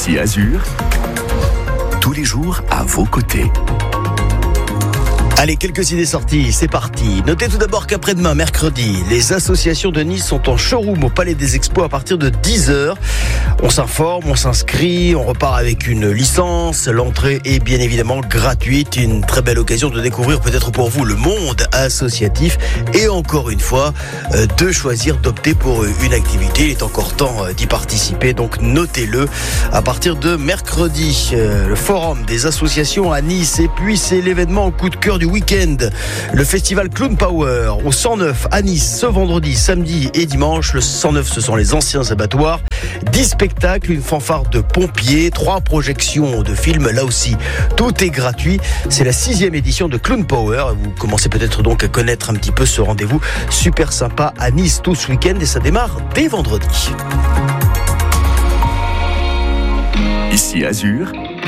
Ici Azur, tous les jours à vos côtés. Allez, quelques idées sorties, c'est parti. Notez tout d'abord qu'après-demain, mercredi, les associations de Nice sont en showroom au Palais des Expos à partir de 10h. On s'informe, on s'inscrit, on repart avec une licence. L'entrée est bien évidemment gratuite. Une très belle occasion de découvrir peut-être pour vous le monde associatif. Et encore une fois, de choisir, d'opter pour une activité. Il est encore temps d'y participer, donc notez-le à partir de mercredi. Le forum des associations à Nice. Et puis c'est l'événement coup de cœur du week-end, le festival Clown Power au 109 à Nice ce vendredi, samedi et dimanche. Le 109, ce sont les anciens abattoirs. 10 spectacles, une fanfare de pompiers, 3 projections de films. Là aussi, tout est gratuit. C'est la 6e édition de Clown Power. Vous commencez peut-être donc à connaître un petit peu ce rendez-vous super sympa à Nice tout ce week-end et ça démarre dès vendredi. Ici Azur,